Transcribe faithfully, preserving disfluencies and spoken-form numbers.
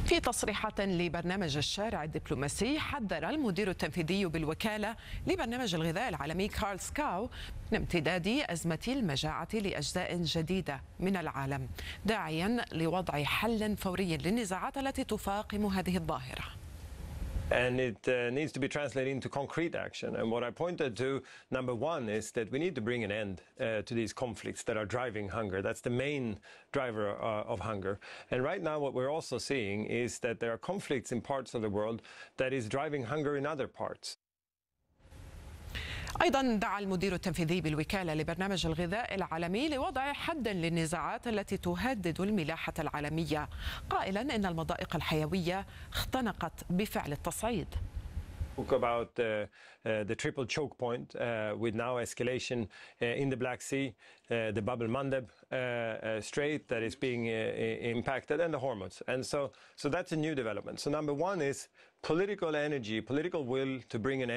في تصريحات لبرنامج الشارع الدبلوماسي، حذر المدير التنفيذي بالوكالة لبرنامج الغذاء العالمي كارل سكاو من امتداد أزمة المجاعة لأجزاء جديدة من العالم، داعيا لوضع حل فوري للنزاعات التي تفاقم هذه الظاهرة. And it uh, needs to be translated into concrete action. And what I pointed to, number one, is that we need to bring an end uh, to these conflicts that are driving hunger. That's the main driver uh, of hunger. And right now what we're also seeing is that there are conflicts in parts of the world that is driving hunger in other parts. أيضا دعا المدير التنفيذي بالوكالة لبرنامج الغذاء العالمي لوضع حد للنزاعات التي تهدد الملاحة العالمية، قائلا إن المضائق الحيوية اختنقت بفعل التصعيد. Talk about uh, uh, the triple choke point uh, with now escalation uh, in the Black Sea, uh, the Bab el-Mandeb uh, uh, Strait that is being uh, impacted, and the Hormuz. And so, so that's a new development. So number one is political energy, political will to bring an end